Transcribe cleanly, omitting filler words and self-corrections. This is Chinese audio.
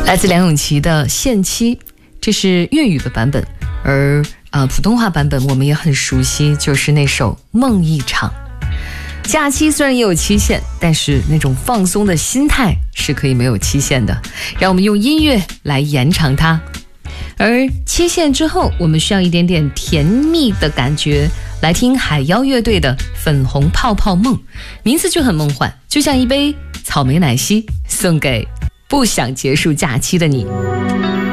来自梁咏琪的《限期》，这是粤语的版本，而普通话版本我们也很熟悉，就是那首《梦一场》。假期虽然也有期限，但是那种放松的心态是可以没有期限的，让我们用音乐来延长它。而期限之后，我们需要一点点甜蜜的感觉，来听海妖乐队的《粉红泡泡梦》，名字就很梦幻，就像一杯草莓奶昔，送给不想结束假期的你。